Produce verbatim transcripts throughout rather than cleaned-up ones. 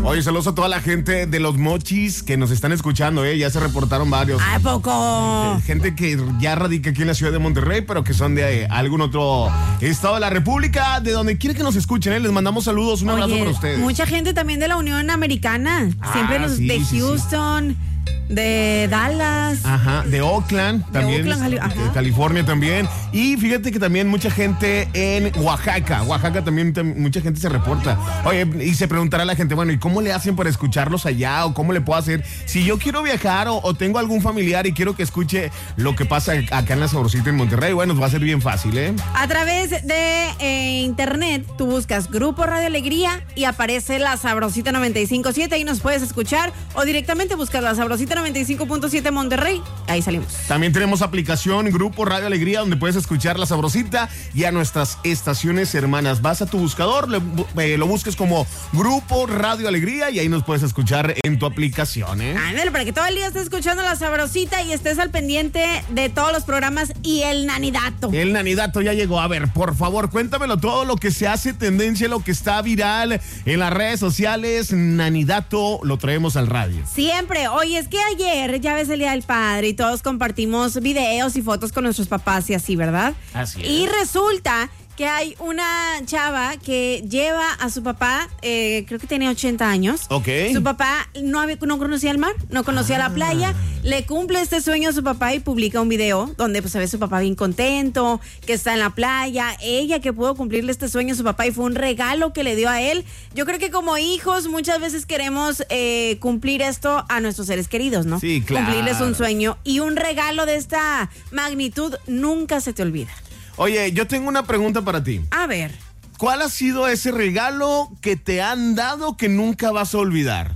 Oye, saludos a toda la gente de Los Mochis que nos están escuchando, ¿eh? Ya se reportaron varios. ¿A poco? Eh, gente que ya radica aquí en la ciudad de Monterrey, pero que son de eh, algún otro estado de la República, de donde quiere que nos escuchen, ¿eh? Les mandamos saludos, un abrazo Oye, para ustedes. Mucha gente también de la Unión Americana. Ah, Siempre nos, sí, de sí, Houston, sí. de Dallas. Ajá, de Oakland De también, Oakland, Jali- ajá. de California también. Y fíjate que también mucha gente en Oaxaca. Oaxaca también, tam- mucha gente se reporta. Oye, y se preguntará la gente, bueno, ¿y cómo le hacen para escucharlos allá? ¿O cómo le puedo hacer? Si yo quiero viajar o, o tengo algún familiar y quiero que escuche lo que pasa acá en La Sabrosita en Monterrey, bueno, nos va a ser bien fácil, ¿eh? A través de eh, internet, tú buscas Grupo Radio Alegría y aparece La Sabrosita noventa y cinco punto siete. Ahí nos puedes escuchar. O directamente buscas La Sabrosita noventa y cinco punto siete Monterrey. Ahí salimos. También tenemos aplicación Grupo Radio Alegría, donde puedes escuchar La Sabrosita y a nuestras estaciones hermanas. Vas a tu buscador, le- eh, lo busques como Grupo Radio Alegría y ahí nos puedes escuchar en tu aplicación, ¿eh? Ándale, para que todo el día estés escuchando La Sabrosita y estés al pendiente de todos los programas y el nanidato. El nanidato ya llegó. A ver, por favor, cuéntamelo todo lo que se hace tendencia, lo que está viral en las redes sociales. Nanidato lo traemos al radio. Siempre. Oye, es que ayer ya ves el Día del Padre y todos compartimos videos y fotos con nuestros papás y así, ¿verdad? Así es. Y resulta que hay una chava que lleva a su papá, eh, creo que tenía ochenta años. Ok. Su papá no, había, no conocía el mar, no conocía Ah. la playa. Le cumple este sueño a su papá y publica un video donde pues se ve a su papá bien contento, que está en la playa. Ella que pudo cumplirle este sueño a su papá y fue un regalo que le dio a él. Yo creo que como hijos muchas veces queremos eh, cumplir esto a nuestros seres queridos, ¿no? Sí, claro. Cumplirles un sueño y un regalo de esta magnitud nunca se te olvida. Oye, yo tengo una pregunta para ti. A ver. ¿Cuál ha sido ese regalo que te han dado que nunca vas a olvidar?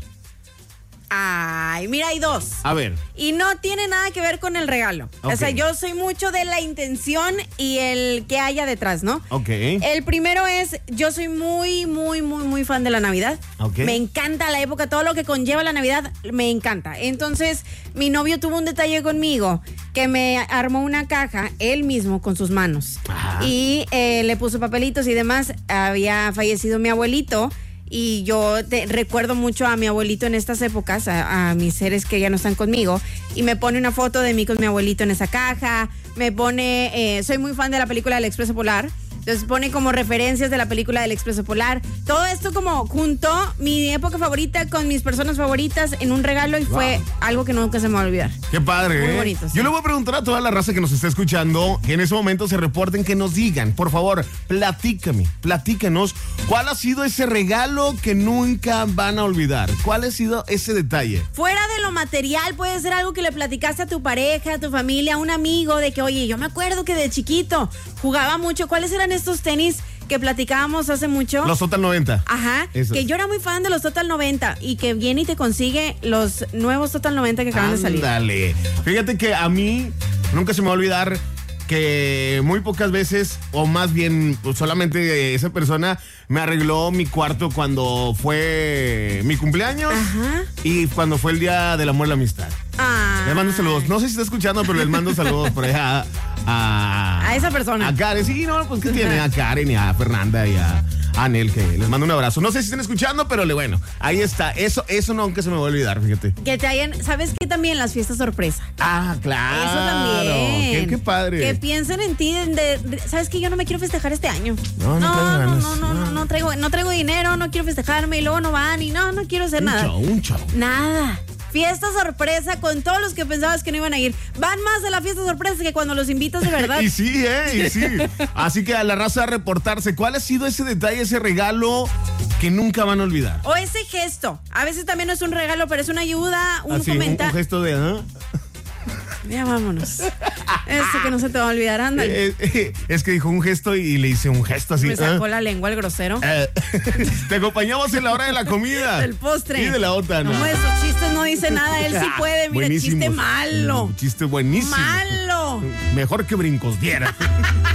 Ay, mira, hay dos. A ver. Y no tiene nada que ver con el regalo. Ok. O sea, yo soy mucho de la intención y el que haya detrás, ¿no? Ok. El primero es, yo soy muy, muy, muy, muy fan de la Navidad. Ok. Me encanta la época, todo lo que conlleva la Navidad, me encanta. Entonces, mi novio tuvo un detalle conmigo, que me armó una caja, él mismo, con sus manos. Ajá. Y eh, le puso papelitos y demás. Había fallecido mi abuelito. Y yo te, recuerdo mucho a mi abuelito en estas épocas, a, a mis seres que ya no están conmigo, y me pone una foto de mí con mi abuelito en esa caja, me pone, eh, soy muy fan de la película del Expreso Polar, entonces pone como referencias de la película del Expreso Polar, todo esto como juntó mi época favorita con mis personas favoritas en un regalo y fue Wow. algo que nunca se me va a olvidar. Qué padre, Muy ¿eh? bonito, sí. Yo le voy a preguntar a toda la raza que nos está escuchando que en ese momento se reporten, que nos digan, por favor, platícame, platícanos, ¿cuál ha sido ese regalo que nunca van a olvidar? ¿Cuál ha sido ese detalle? Fuera de lo material, puede ser algo que le platicaste a tu pareja, a tu familia, a un amigo, de que, oye, yo me acuerdo que de chiquito jugaba mucho. ¿Cuáles eran estos tenis que platicábamos hace mucho? Los Total noventa. Ajá, Esos. que yo era muy fan de los Total noventa y que viene y te consigue los nuevos Total noventa que acaban de salir. Ándale. Fíjate que a mí nunca se me va a olvidar que muy pocas veces, o más bien pues, solamente esa persona me arregló mi cuarto cuando fue mi cumpleaños Ajá. y cuando fue el Día del Amor y la Amistad. Ah. Les mando saludos. No sé si está escuchando, pero les mando saludos por allá a, A esa persona. A Karen. Sí, no, pues que tiene a Karen y a Fernanda y a Anel, que les mando un abrazo. No sé si están escuchando, pero le, bueno, ahí está. Eso, eso nunca se me va a olvidar, fíjate. Que te hayan, ¿sabes qué? También las fiestas sorpresa. Ah, claro. Eso también. Qué, qué padre. Que piensen en ti. de- de- ¿Sabes qué? Yo no me quiero festejar este año. No, no no, traigo no, ganas. no, no, no, no traigo, no traigo dinero, no quiero festejarme y luego no van y no, no quiero hacer Un nada. show, un show. Nada. Fiesta sorpresa con todos los que pensabas que no iban a ir. Van más a la fiesta sorpresa que cuando los invitas de verdad. Y sí, ¿eh? Y sí. Así que a la raza a reportarse. ¿Cuál ha sido ese detalle, ese regalo que nunca van a olvidar? O ese gesto. A veces también no es un regalo, pero es una ayuda, un Así, un, un comentario. gesto de... ¿ah? Ya vámonos. Eso que no se te va a olvidar, ándale. Eh, eh, es que dijo un gesto y le hice un gesto así. Me sacó ¿ah? la lengua el grosero. Eh, te acompañamos en la hora de la comida. Del postre. Y de la otra, ¿no? No, de esos chistes no dice nada. Él sí puede. Mira, Buenísimos. chiste malo. Un chiste buenísimo. Malo. Mejor que brincos diera.